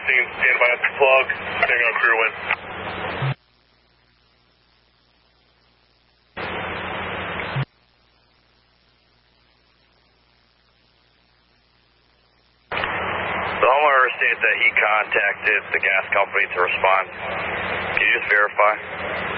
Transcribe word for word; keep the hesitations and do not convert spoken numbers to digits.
scene, stand by at the plug, staying on crew in. The homeowner states that he contacted the gas company to respond. Can you just verify?